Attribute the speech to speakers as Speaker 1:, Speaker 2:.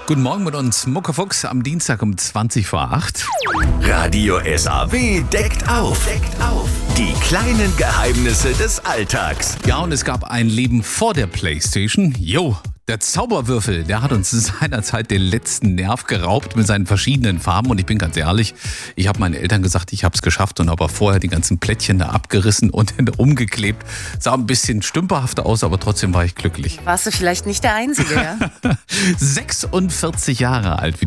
Speaker 1: Guten Morgen mit uns, Muckefuchs, am Dienstag um 20 vor 8.
Speaker 2: Radio SAW deckt auf. Die kleinen Geheimnisse des Alltags.
Speaker 1: Ja, und es gab ein Leben vor der Playstation. Der Zauberwürfel, der hat uns seinerzeit den letzten Nerv geraubt mit seinen verschiedenen Farben. Und ich bin ganz ehrlich, ich habe meinen Eltern gesagt, ich habe es geschafft und habe vorher die ganzen Plättchen da abgerissen und umgeklebt. Sah ein bisschen stümperhaft aus, aber trotzdem war ich glücklich.
Speaker 3: Warst du vielleicht nicht der Einzige, ja?
Speaker 1: 46 Jahre alt, wie